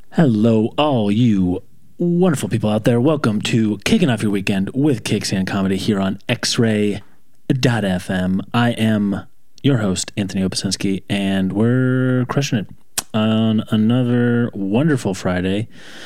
Hello, all you wonderful people out there. Welcome to Kicking Off Your Weekend with Kickstand Comedy here on X-Ray.fm. I am your host, Anthony Opasinski, and we're crushing it on another wonderful Friday.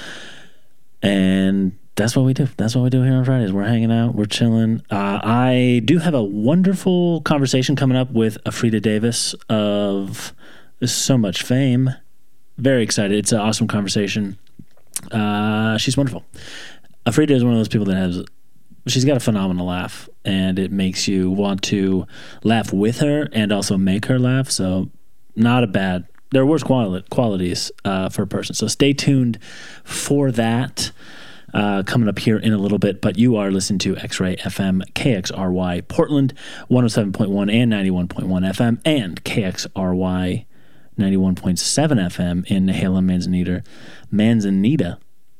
And that's what we do. That's what we do here on Fridays. We're hanging out. We're chilling. I do have a wonderful conversation coming up with Afrida Davis of so much fame. Very excited. It's an awesome conversation. She's wonderful. Afrida is one of those people that she's got a phenomenal laugh, and it makes you want to laugh with her and also make her laugh. So not a bad, there are worse qualities for a person. So stay tuned for that coming up here in a little bit. But you are listening to X-Ray FM, KXRY Portland, 107.1 and 91.1 FM, and KXRY 91.7 FM in Nehalem, Manzanita,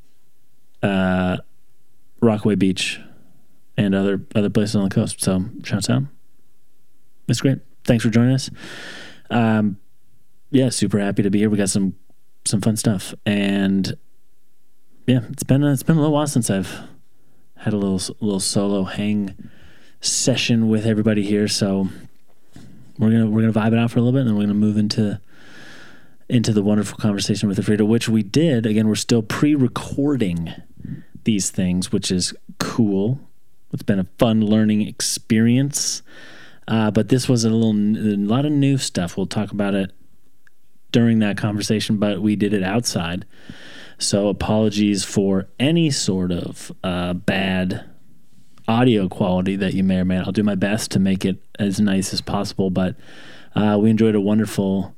Rockaway Beach, and other places on the coast. So shouts out. It's great. Thanks for joining us. Yeah, super happy to be here. We got some fun stuff, and yeah, it's been a little while since I've had a little solo hang session with everybody here. So we're gonna vibe it out for a little bit, and then we're gonna move into the wonderful conversation with Afrida, which we did. Again, we're still pre-recording these things, which is cool. It's been a fun learning experience. But this was a lot of new stuff. We'll talk about it during that conversation, but we did it outside. So apologies for any sort of bad audio quality that you may or may not. I'll do my best to make it as nice as possible, but we enjoyed a wonderful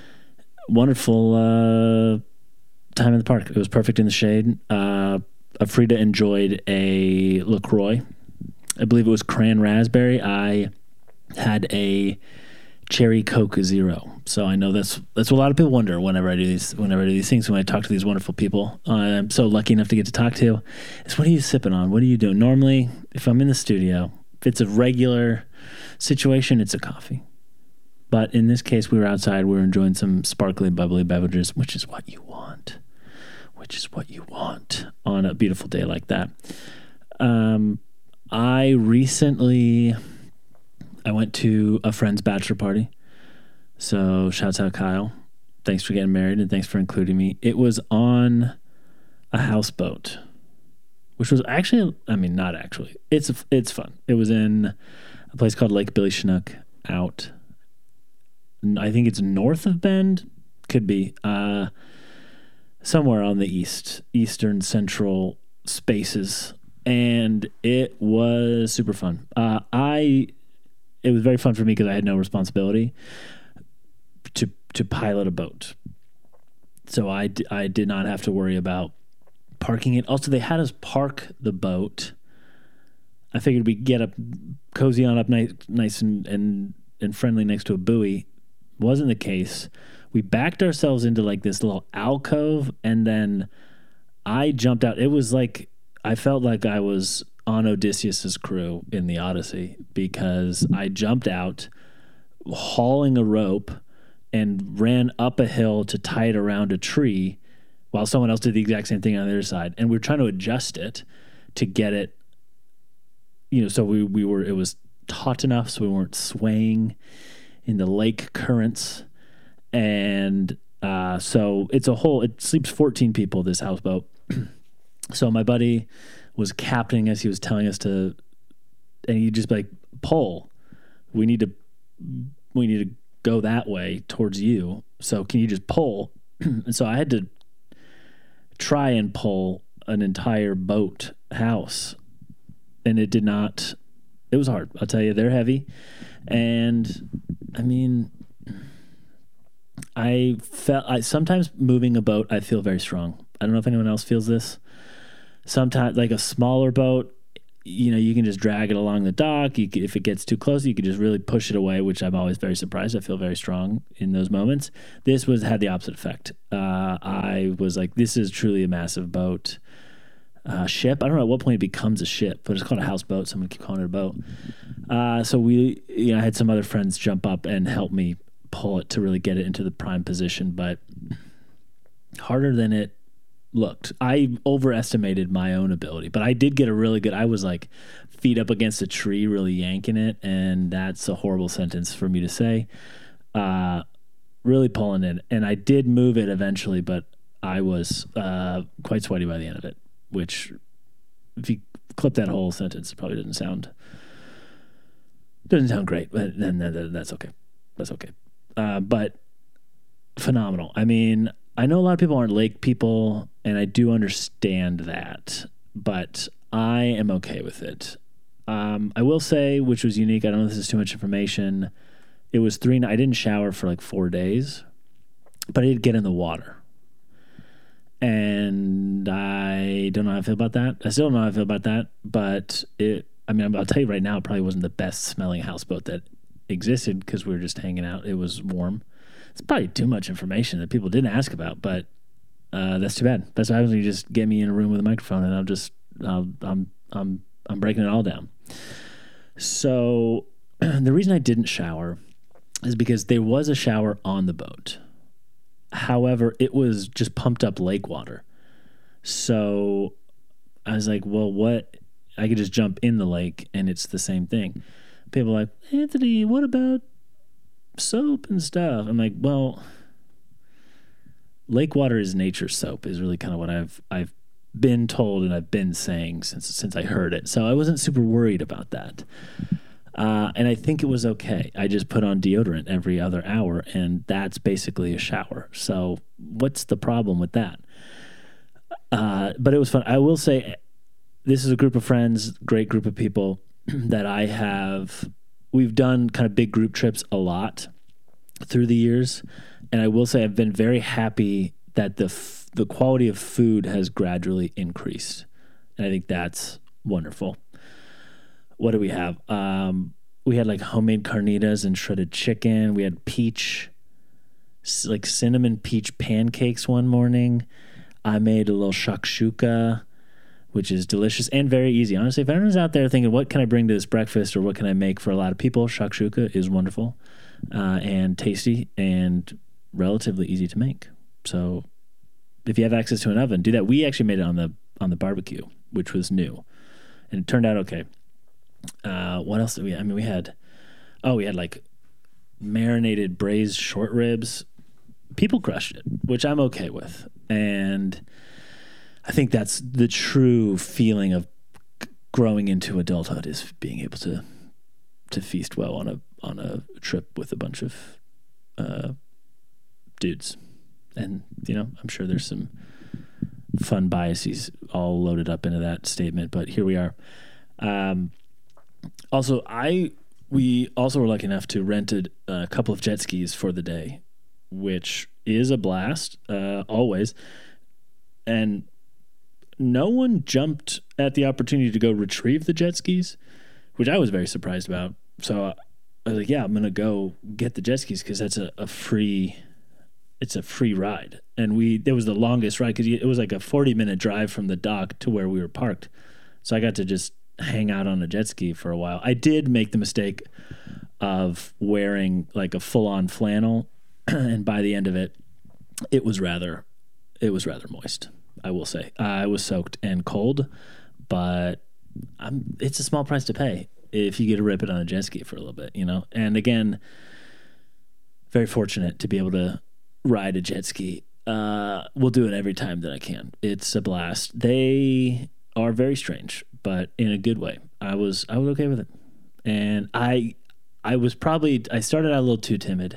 time in the park. It was perfect in the shade. Afrida enjoyed a LaCroix. I believe it was cran raspberry. I had a cherry Coke Zero. So I know that's what a lot of people wonder whenever I do these things, when I talk to these wonderful people I'm so lucky enough to get to talk to, is what are you sipping on? What are you doing? Normally, if I'm in the studio, if it's a regular situation, it's a coffee. But in this case, we were outside. We were enjoying some sparkly, bubbly beverages, which is what you want. On a beautiful day like that. I went to a friend's bachelor party. So shouts out Kyle. Thanks for getting married, and thanks for including me. It was on a houseboat, which was actually, not actually. It's fun. It was in a place called Lake Billy Chinook out, I think it's north of Bend, could be, somewhere on the eastern central spaces, and it was super fun. It was very fun for me because I had no responsibility to pilot a boat, so I did not have to worry about parking it. Also, they had us park the boat. I figured we'd get up, cozy on up nice and friendly next to a buoy. Wasn't the case. We backed ourselves into like this little alcove, and then I jumped out. It was like I felt like I was on Odysseus's crew in the Odyssey, because I jumped out hauling a rope and ran up a hill to tie it around a tree while someone else did the exact same thing on the other side. And we were trying to adjust it to get it, so it was taut enough so we weren't swaying in the lake currents. And so it sleeps 14 people, this houseboat. So my buddy was captaining us. He was telling us and he'd just be like, pull. We need to go that way towards you. So can you just pull? And so I had to try and pull an entire boat house. And it was hard. I'll tell you, they're heavy. And sometimes moving a boat, I feel very strong. I don't know if anyone else feels this. Sometimes, like a smaller boat, you can just drag it along the dock. If it gets too close, you can just really push it away, which I'm always very surprised. I feel very strong in those moments. This had the opposite effect. I was like, this is truly a massive boat. Ship. I don't know at what point it becomes a ship, but it's called a houseboat, so I'm going to keep calling it a boat. So I had some other friends jump up and help me pull it to really get it into the prime position, but harder than it looked. I overestimated my own ability, but I did get a really good. I was like feet up against a tree, really yanking it, and that's a horrible sentence for me to say. Really pulling it, and I did move it eventually, but I was quite sweaty by the end of it. Which, if you clip that whole sentence, it probably doesn't sound great, but then that's okay. That's okay. But phenomenal. I mean, I know a lot of people aren't lake people, and I do understand that, but I am okay with it. I will say, which was unique, I don't know if this is too much information, it was I didn't shower for like 4 days, but I did get in the water. And I don't know how I feel about that. I still don't know how I feel about that, but I'll tell you right now, it probably wasn't the best smelling houseboat that existed because we were just hanging out. It was warm. It's probably too much information that people didn't ask about, but that's too bad. That's what happens when you just get me in a room with a microphone and I'm breaking it all down. So the reason I didn't shower is because there was a shower on the boat. However, it was just pumped up lake water. So I was like, well, what? I could just jump in the lake and it's the same thing. People are like, Anthony, what about soap and stuff? I'm like, well, lake water is nature's soap is really kind of what I've been told and I've been saying since I heard it. So I wasn't super worried about that. And I think it was okay. I just put on deodorant every other hour, and that's basically a shower. So what's the problem with that? But it was fun. I will say this is a group of friends, great group of people that we've done kind of big group trips a lot through the years. And I will say I've been very happy that the quality of food has gradually increased. And I think that's wonderful. What do we have? We had like homemade carnitas and shredded chicken. We had cinnamon peach pancakes one morning. I made a little shakshuka, which is delicious and very easy. Honestly, if anyone's out there thinking, what can I bring to this breakfast or what can I make for a lot of people, shakshuka is wonderful and tasty and relatively easy to make. So if you have access to an oven, do that. We actually made it on the barbecue, which was new, and it turned out okay. What else did we? I mean, we had like marinated braised short ribs. People crushed it, which I'm okay with, and I think that's the true feeling of growing into adulthood is being able to feast well on a trip with a bunch of dudes, and I'm sure there's some fun biases all loaded up into that statement, but here we are. Also, we also were lucky enough to rent a couple of jet skis for the day, which is a blast, always. And no one jumped at the opportunity to go retrieve the jet skis, which I was very surprised about. So I was like, yeah, I'm going to go get the jet skis because that's a free ride. And it was the longest ride because it was like a 40-minute drive from the dock to where we were parked. So I got to just hang out on a jet ski for a while. I did make the mistake of wearing like a full-on flannel, and by the end of it, it was rather moist, I will say. I was soaked and cold, but it's a small price to pay if you get to rip it on a jet ski for a little bit, And again, very fortunate to be able to ride a jet ski. We'll do it every time that I can. It's a blast. They are very strange, but in a good way. I was okay with it. And I started out a little too timid.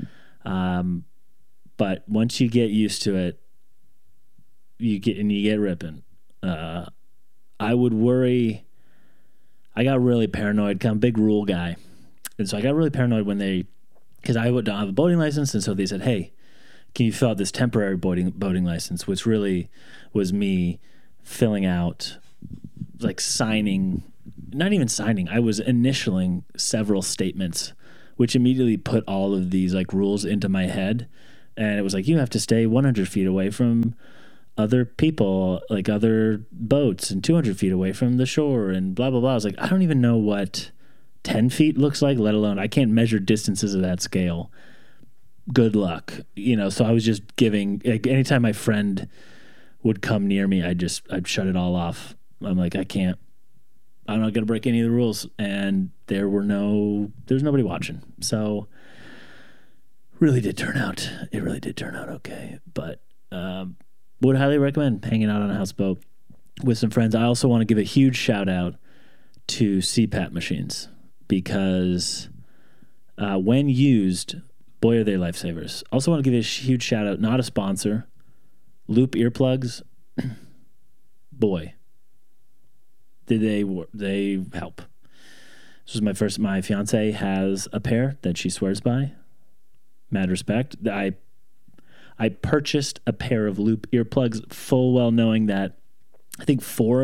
But once you get used to it, you get ripping. I would worry. I got really paranoid. I'm a big rule guy. And so I got really paranoid because I don't have a boating license. And so they said, hey, can you fill out this temporary boating license, which really was me filling out, like not even signing. I was initialing several statements, which immediately put all of these like rules into my head. And it was like, you have to stay 100 feet away from other people, like other boats, and 200 feet away from the shore and blah, blah, blah. I was like, I don't even know what 10 feet looks like, let alone I can't measure distances of that scale. Good luck. So I was just giving, like, anytime my friend would come near me, I'd shut it all off. I'm like, I'm not going to break any of the rules. And there's nobody watching. So it really did turn out okay. But would highly recommend hanging out on a houseboat with some friends. I also want to give a huge shout out to CPAP machines because when used, boy, are they lifesavers. Also want to give a huge shout out, not a sponsor, Loop earplugs. Boy, did they help. This was my fiance has a pair that she swears by. Mad respect. I purchased a pair of Loop earplugs full well knowing that I think 4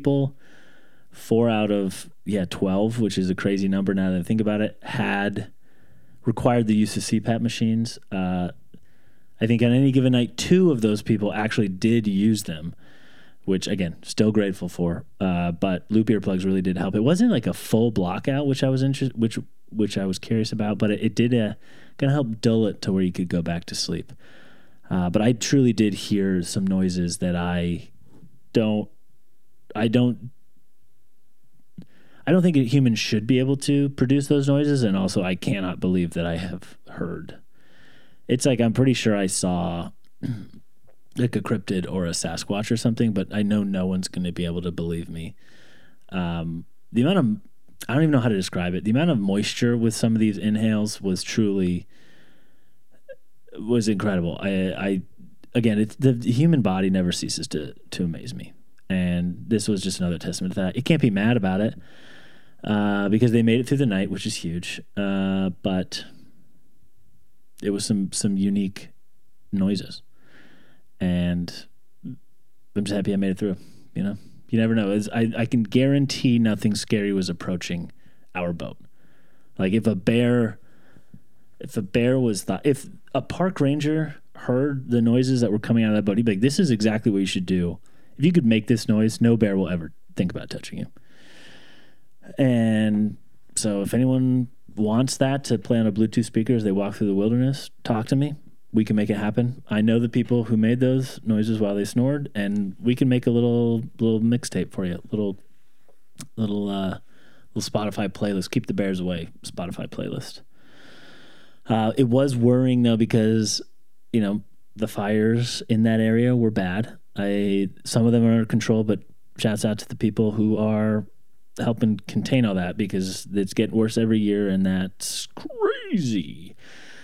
out of 12, which is a crazy number now that I think about it, had required the use of CPAP machines. I think on any given night, 2 of those people actually did use them, which again, still grateful for. But Loop earplugs really did help. It wasn't like a full blockout, which I was which I was curious about, but it did kind of help dull it to where you could go back to sleep. But I truly did hear some noises that I don't think a human should be able to produce those noises, and also I cannot believe that I have heard. It's like I'm pretty sure I saw like a cryptid or a Sasquatch or something, but I know no one's going to be able to believe me. The amount of, I don't even know how to describe it. The amount of moisture with some of these inhales was incredible. Again, the human body never ceases to amaze me. And this was just another testament to that. You can't be mad about it because they made it through the night, which is huge. But it was some unique noises. And I'm just happy I made it through. You know, you never know. I can guarantee nothing scary was approaching our boat. Like if a bear if a park ranger heard the noises that were coming out of that boat, he'd be like, this is exactly what you should do. If you could make this noise, no bear will ever think about touching you. And so if anyone wants that to play on a Bluetooth speaker as they walk through the wilderness, talk to me. We can make it happen. I know the people who made those noises while they snored, and we can make a little mixtape for you. Little Spotify playlist. Keep the bears away. Spotify playlist. It was worrying though because, you know, the fires in that area were bad. Some of them are under control, but shouts out to the people who are helping contain all that because it's getting worse every year, and that's crazy.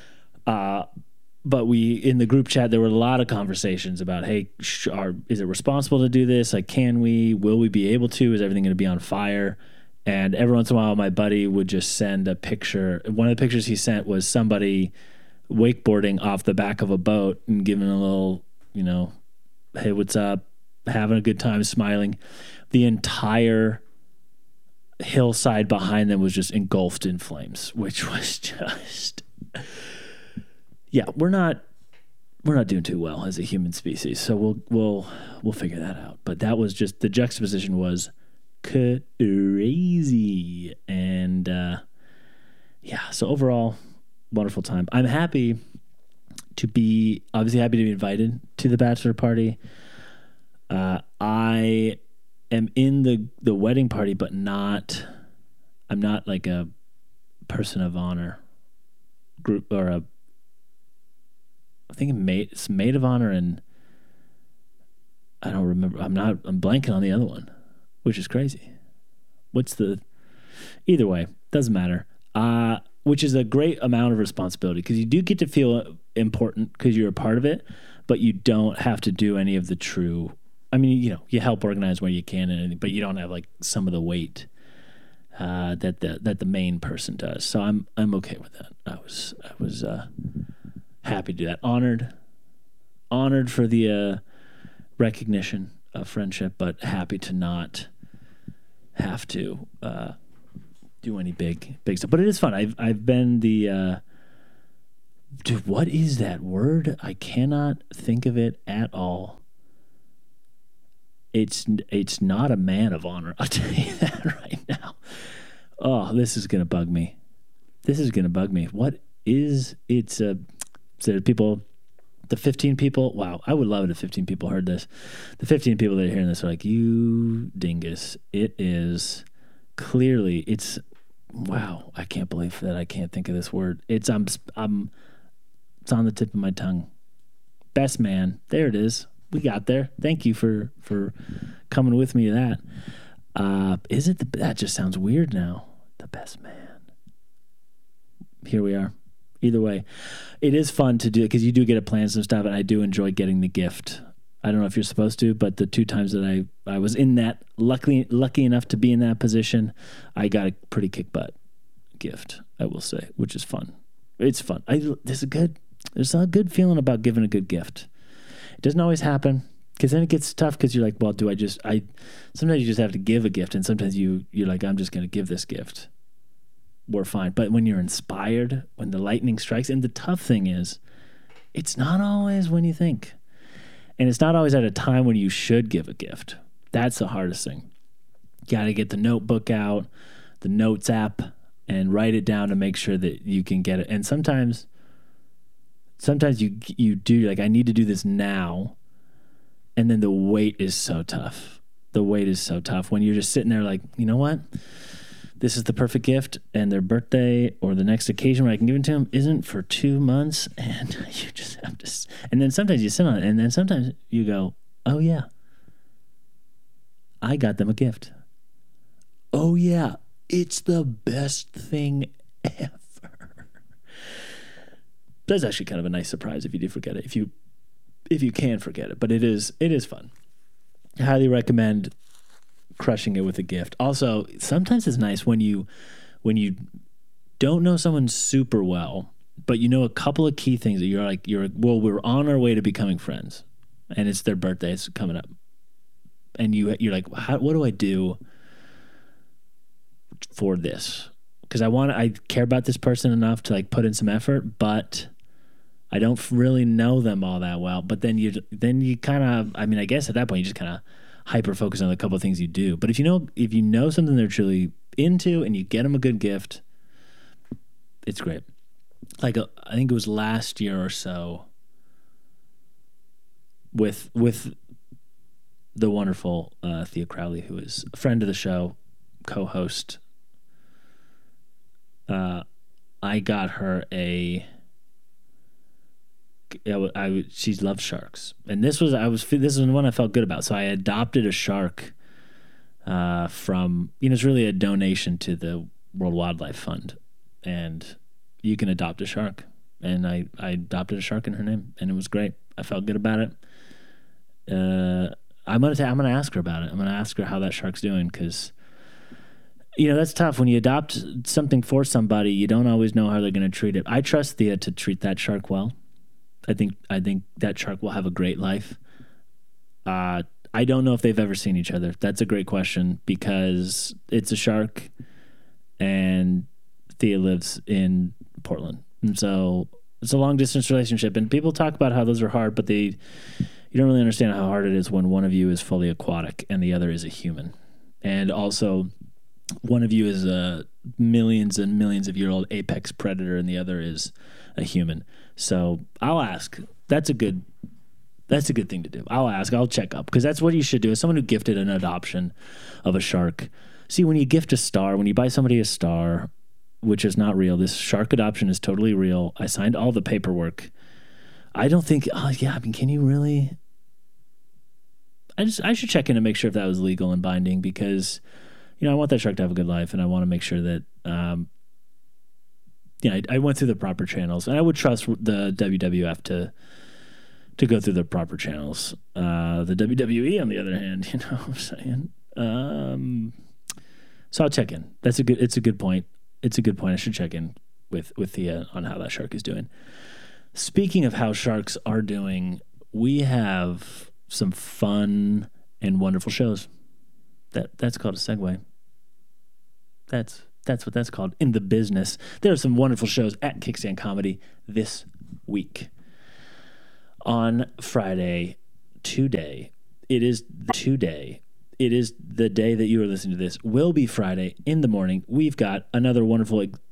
But in the group chat, there were a lot of conversations about, hey, is it responsible to do this? Like, will we be able to? Is everything going to be on fire? And every once in a while, my buddy would just send a picture. One of the pictures he sent was somebody wakeboarding off the back of a boat and giving a little, you know, hey, what's up? Having a good time, smiling. The entire hillside behind them was just engulfed in flames, which was just, yeah, we're not doing too well as a human species. So we'll figure that out. But that was just, the juxtaposition was crazy. And yeah, so overall, wonderful time. I'm happy to be invited to the bachelor party. I am in the wedding party, but I'm not like a person of honor group, or I think it's maid of honor, and I don't remember. I'm blanking on the other one, which is crazy. Either way, doesn't matter. Which is a great amount of responsibility because you do get to feel important because you're a part of it, but you don't have to do any of the true. I mean, you know, you help organize where you can, but you don't have like some of the weight that the main person does. So I'm okay with that. I was happy to do that. Honored for the recognition of friendship, but happy to not have to do any big stuff. But it is fun. I've been the dude, what is that word? I cannot think of it at all. It's not a man of honor. I'll tell you that right now. Oh, this is gonna bug me. What is so people The 15 people, wow, I would love it if 15 people heard this. The 15 people that are hearing this are like, you dingus. It is clearly, wow, I can't believe that I can't think of this word. It's on the tip of my tongue. Best man. There it is. We got there. Thank you for coming with me to that. That just sounds weird now. The best man. Here we are. Either way, it is fun to do because you do get to plan some stuff, and I do enjoy getting the gift. I don't know if you're supposed to, but the 2 times that I was in that, lucky enough to be in that position, I got a pretty kick butt gift, I will say, which is fun. It's fun. There's a good feeling about giving a good gift. It doesn't always happen because then it gets tough because you're like, well, sometimes you just have to give a gift, and sometimes you're like, I'm just going to give this gift. We're fine. But when you're inspired, when the lightning strikes, and the tough thing is, it's not always when you think. And it's not always at a time when you should give a gift. That's the hardest thing. You got to get the notebook out, the notes app, and write it down to make sure that you can get it. And sometimes you do, like, I need to do this now. And then the wait is so tough. The wait is so tough when you're just sitting there like, you know what? This is the perfect gift, and their birthday or the next occasion where I can give it to them isn't for 2 months, and you just have to. And then sometimes you sit on it, and then sometimes you go, oh, yeah, I got them a gift. Oh, yeah, it's the best thing ever. That's actually kind of a nice surprise if you do forget it, if you can forget it, but it is fun. I highly recommend crushing it with a gift. Also, sometimes it's nice when you don't know someone super well, but you know a couple of key things that we're on our way to becoming friends, and it's their birthday, it's coming up, and you're like, what do I do for this? Because I care about this person enough to like put in some effort, but I don't really know them all that well. But then you kind of, I mean, I guess at that point you just kind of hyper focus on a couple of things you do. But if you know something they're truly into and you get them a good gift, it's great. Like I think it was last year or so with the wonderful Thea Crowley, who is a friend of the show, co-host. I got her she loves sharks, and this is the one I felt good about. So I adopted a shark from, it's really a donation to the World Wildlife Fund, and you can adopt a shark, and I adopted a shark in her name, and it was great. I felt good about it. I'm gonna ask her about it. I'm gonna ask her how that shark's doing, because that's tough when you adopt something for somebody. You don't always know how they're gonna treat it. I trust Thea to treat that shark well. I think that shark will have a great life. I don't know if they've ever seen each other. That's a great question, because it's a shark and Thea lives in Portland. And so it's a long distance relationship, and people talk about how those are hard, but you don't really understand how hard it is when one of you is fully aquatic and the other is a human. And also one of you is a millions and millions of year old apex predator and the other is a human. So I'll ask. That's a good thing to do. I'll check up, because that's what you should do. As someone who gifted an adoption of a shark. See, when you gift a star, when you buy somebody a star, which is not real, this shark adoption is totally real. I signed all the paperwork. I don't think, can you really? I should check in and make sure if that was legal and binding, because, I want that shark to have a good life, and I want to make sure that, I went through the proper channels, and I would trust the WWF to go through the proper channels. The WWE, on the other hand, what I'm saying. So I'll check in. It's a good point. It's a good point. I should check in with Thea on how that shark is doing. Speaking of how sharks are doing, we have some fun and wonderful shows. That's called a segue. That's what that's called in the business. There are some wonderful shows at Kickstand Comedy this week. On Friday, today, it is the day that you are listening to this, will be Friday in the morning. We've got another wonderful